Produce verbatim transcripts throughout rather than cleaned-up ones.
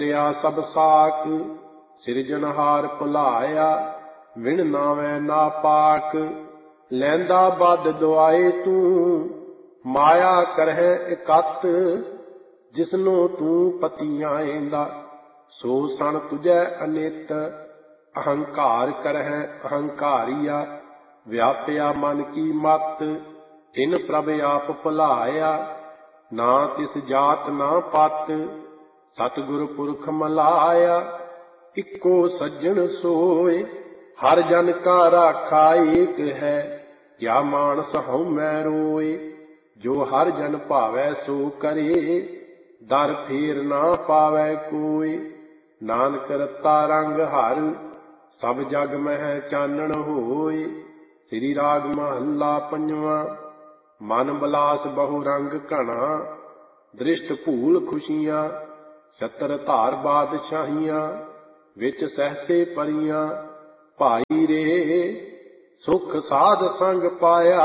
ਲਿਆ ਸਭ ਸਾਕ ਸਿਰਜਣਹਾਰ ਭੁਲਾਇਆ, ਵਿਣ ਨਾਵੇਂ ਨਾ ਪਾਕ। ਲੈਂਦਾ ਬਦ ਦੁਆਏ ਤੂੰ, ਮਾਇਆ ਕਰਹਿ ਇਕੱਤ। ਜਿਸਨੂੰ ਤੂੰ ਪਤੀ ਆਏਂਦਾ, ਸੋ ਸਣ ਤੁਝੈ ਅਨਿਤ। ਅਹੰਕਾਰ ਕਰਹਿ ਅਹੰਕਾਰੀਆ, ਵਿਆਪਿਆ ਮਨ ਕੀ ਮਤ। ਤਿਨ ਪ੍ਰਭ ਆਪ ਭੁਲਾਇਆ, ਨਾ ਤਿਸ ਜਾਤ ਨਾ ਪਤ। ਸਤਿਗੁਰ ਪੁਰਖ ਮਲਾਇਆ, ਇੱਕੋ ਸੱਜਣ ਸੋਏ। ਹਰ ਜਨ ਕਾ ਰਾਖਾ ਏਕ ਹੈ, ਕਿਆ ਮਾਨਸ ਹਉਮੈ ਰੋਏ। ਜੋ ਹਰ ਜਨ ਭਾਵੈ ਸੋ ਕਰੇ, ਦਰ ਫੇਰ ਨਾ ਪਾਵੈ ਕੋਇ। ਨਾਨਕ ਰਤਾ ਰੰਗ ਹਰਿ, ਸਭ ਜਗ ਮਹਿ ਚਾਨਣ ਹੋਇ। ਸ੍ਰੀ ਰਾਗ ਮਹੱਲਾ ਪੰਜਵਾਂ। ਮਨ ਬਲਾਸ ਬਹੁ ਰੰਗ ਘਣਾ, ਦ੍ਰਿਸ਼ਟ ਭੂਲ ਖੁਸ਼ੀਆਂ। ਛਤਰ ਧਾਰ ਬਾਦਸ਼ਾਹੀਆਂ, ਵਿੱਚ ਸਹਸੇ ਪਰੀਆਂ। ਭਾਈ ਰੇ ਸੁਖ ਸਾਧ ਸੰਗ ਪਾਇਆ,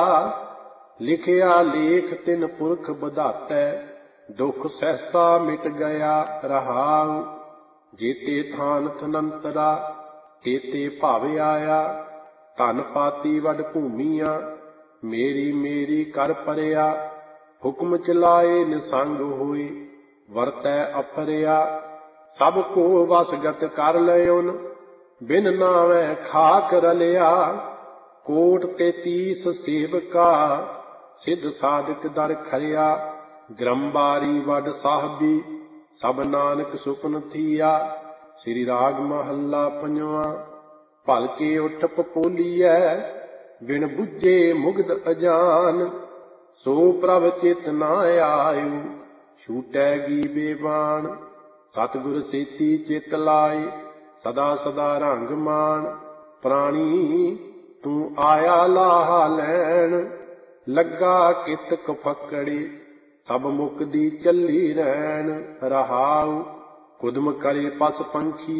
ਲਿਖਿਆ ਲੇਖ ਤਿਨ ਪੁਰਖ ਬਧਾਤੈ। ਦੁਖ ਸਹਿਸਾ ਮਿਟ ਗਿਆ ਰਹਾਉ, ਜੇਤੇ ਥਾਨ ਥਨੰਤਰਾ, ਤੇਤੇ ਭਵ ਆਇਆ। ਧਨ ਪਾਤੀ ਵਡ ਭੂਮੀਆਂ, ਮੇਰੀ ਮੇਰੀ ਕਰ ਪਰਿਆ। ਹੁਕਮ ਚਲਾਏ ਨਿਸੰਗ ਹੋਈ, ਵਰਤੈ ਅਫਰਿਆ। ਸਭ ਕੋ ਵਸਗਤ ਕਰ ਲਇਉਨ, ਬਿਨ ਨਾਵੈ ਖਾਕ ਰਲਿਆ। ਕੋਟ ਤੇਤੀਸ ਸੇਵਕਾ, ਸਿੱਧ ਸਾਧਕ ਦਰ ਖਰਿਆ। ਗ੍ਰੰਬਾਰੀ ਵਡ ਸਾਹਿਬੀ, ਸਭ ਨਾਨਕ ਸੁਪਨ ਥੀਆ। ਸ੍ਰੀ ਰਾਗ ਮਹੱਲਾ ਪੰਜਵਾਂ। ਭਲਕੇ ਉਠ ਪਪੋਲੀਐ, ਬਿਨ ਬੁੱਝੇ ਮੁਗਧ ਅਜਾਨ। ਸੋ ਪ੍ਰਭ ਚਿਤ ਨਾ ਆਇਉ, ਛੂਟੈਗੀ ਬੇਬਾਨ। ਸਤਿਗੁਰ ਸੇਤੀ ਚਿਤ ਲਾਏ, ਸਦਾ ਸਦਾ ਰੰਗ ਮਾਨ। ਪ੍ਰਾਣੀ ਤੂੰ ਆਇਆ ਲਾਹਾ ਲੈਣ, ਲੱਗਾ ਕਿਤਕ ਫੱਕੜੇ। ਸਭ ਮੁਕਦੀ ਚੱਲੀ ਰਹਿਣ ਰਹਾਉ, ਕੁਦਮ ਕਰੇ ਪਸ ਪੰਖੀ।